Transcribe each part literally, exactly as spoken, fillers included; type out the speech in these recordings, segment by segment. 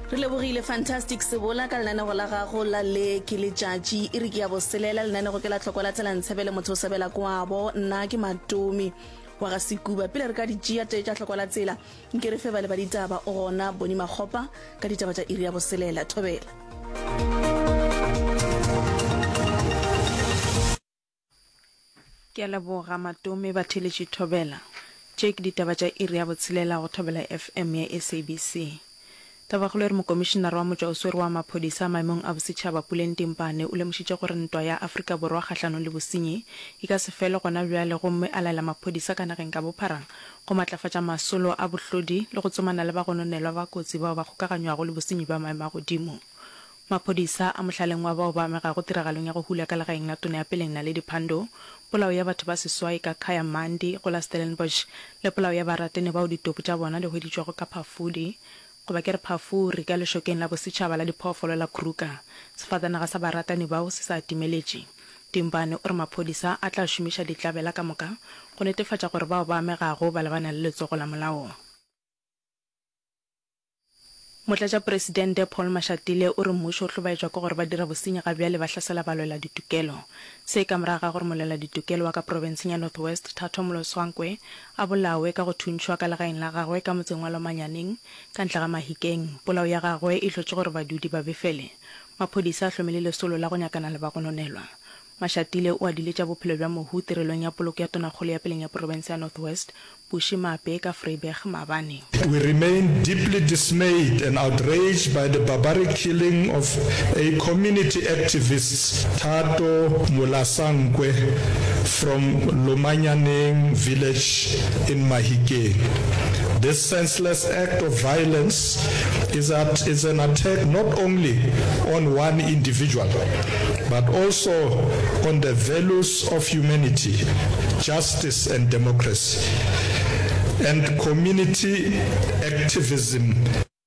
Re lebogile fantastic sebola ka lenaneo la gago la le ke letšatši e re ke ya boselela lenaneo ke la tlhokola tsela ntshebele motho o sebela kwabo nna ke Matomi wa ga Sekuba pele re ka di tšea tša tlhokola tsela nke re fe ba le ba ditaba o gona Boni Makgopa ka ditaba tša iri ya boselela thobela. Ke a leboga Matomi ba theletše thobela tše ke ditaba tša iri ya boselela go thobela F M ya S A B C. Tabagolo re mokomišenara wa motšwaoswere wa maphodisa maemong a bosetšhaba Puleng Timpane o lemošitše gore ntwa ya Afrika Borwa kgahlano le bosenyi e ka se fele gona bjale gomme a laela maphodisa ka nageng ka bophara go matlafatša masolo a bohlodi le go tsomana le bagononelwa ba kotsi bao ba kgokaganywago le bosenyi ba maemo a godimo. Maphodisa a mohlaleng wa bao ba amegago tiragalong ya go hula ka legaeng la tona ya Peleng na le Diphando, polao ya batho ba seswai ka Khaya Mandi go la Stellenbosch le polao ya baratene bao ditopo tša bona di hweditšwago ka Phafudi go ba ke re Phafuri ka lešokeng la bosetšhaba la diphoofolo la Kruger. Sefatanaga sa baratani bao se sa atimeletše. Timpane o re maphodisa a tla šomiša ditlabela ka moka go netefatša gore bao ba amegago ba lebana le letsogo la molao. Motlatša Presidente Paul Mashatile o re mmušo o hlobaetšwa ke gore ba dira bosenyi ga bjale ba hlasela balwela ditokelo. Se ka moraga gore molela ditokelo wa ka provinseng ya North West Thato Moloswankwe a bolawe ka go thuntšhwa ka legaeng la gagwe ka motseng wa Lomanyaneng ka ntle ga Mahikeng. Polao ya gagwe e hlotše gore badudi ba befele. Maphodisa a hlomile lesolo la go nyakana le bagononelwa. Mashatile o adiletša bophelo bja mohu tirelong ya poloko ya tonakgolo ya Peleng ya province ya North West Bushi Mape ka Vryburg Mabane. We remain deeply dismayed and outraged by the barbaric killing of a community activist, Thato Moloswankwe, from Lomanyaneng village in Mahikeng. This senseless act of violence is, at, is an attack not only on one individual, but also on the values of humanity, justice and democracy, and community activism.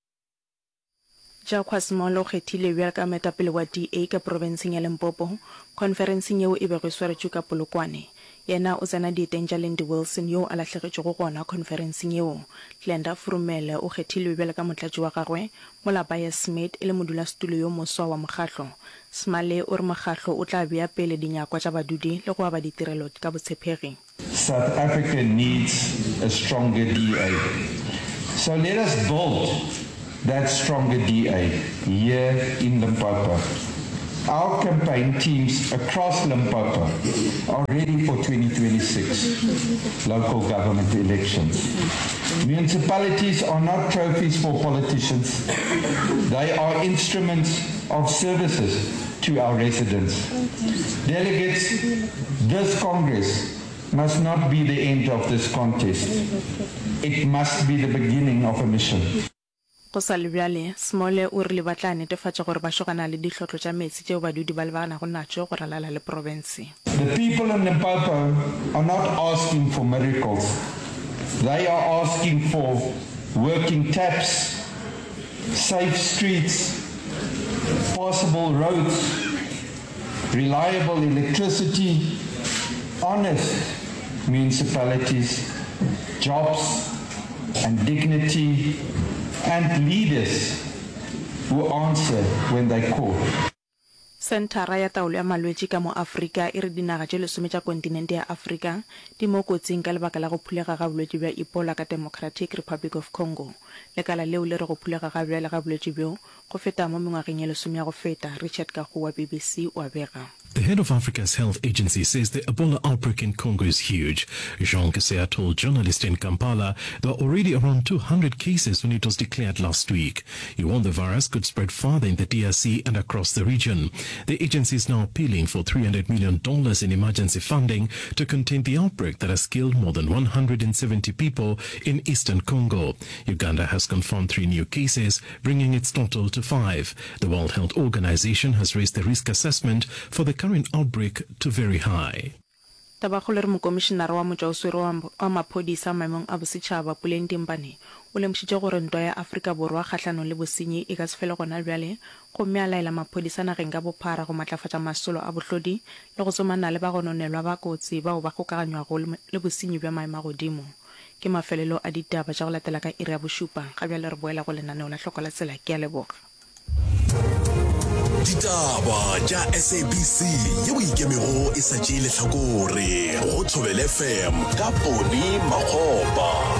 Jacques Smolo kgethile bjale ka moetapele wa D A ka provinseng ya Limpopo, konferenseng yeo e bego e swaretšwe ka Polokwane. Yena o tsena dieteng tša Lindy Wilson yo a lahlegetšego gona konferenseng yeo. Glenda Furumele o kgethilwe bjale ka motlatši wa gagwe mola Baya Smith e le modulasetulo yo moswa wa mokgahlo. Smale o re mokgahlo o tla bea pele dinyakwa tša badudi le go aba ditirelo ka botshepegi. South Africa needs a stronger D A. So let us build that stronger D A here in Limpopo. Our campaign teams across Limpopo are ready for twenty twenty-six local government elections. Municipalities are not trophies for politicians. They are instruments of services to our residents. Delegates, this Congress must not be the end of this contest. It must be the beginning of a mission. Go sa lebjale Smole o re le batla netefatša gore ba shogana le dihlotlo tša metsi tšeo badudi ba lebagana go natšo go ralala le province. The people in Limpopo are not asking for miracles. They are asking for working taps, safe streets, passable roads, reliable electricity, honest municipalities, jobs and dignity, and leaders who answer when they call. Sentara ya taolo ya malwetši ka mo Afrika e re dinaga tše lesome tša kontinente ya Afrika di mo kotsing ka lebaka la go phulega ga bolwetši bja Ebola ka Democratic Republic of Congo. Lekala leo le re go phulega ga bjale ga bolwetši bjo go feta mo mengwageng ya lesome ya go feta. Richard Kago wa B B C wa bega. The head of Africa's health agency says the Ebola outbreak in Congo is huge. Jean Kesea told journalists in Kampala there were already around two hundred cases when it was declared last week. He warned the virus could spread farther in the D R C and across the region. The agency is now appealing for three hundred million dollars in emergency funding to contain the outbreak that has killed more than one hundred seventy people in eastern Congo. Uganda has confirmed three new cases, bringing its total to five. The World Health Organization has raised the risk assessment for the current outbreak to very high. Tabagolo re mokomišenara wa motšwaoswere wa maphodisa maemong a bosetšhaba Puleng Timpane o lemošitše gore ntwa ya Afrika Borwa kgahlano le bosenyi e ka se fele gona bjale gomme a laela maphodisa nageng ka bophara go matlafatša masolo a bohlodi le go tsomana le bagononelwa ba kotsi bao ba kgokaganywago le bosenyi bja maemo a godimo. ke mafelelo a ditaba tša go latela ka iri ya bošupa ga bjale re boela go lenaneo la tlhoko la tsela ke a leboga ditaba tša S A B C ye boikemego e sa tšee lehlakore go Thobela F M ka Poni Makgopa.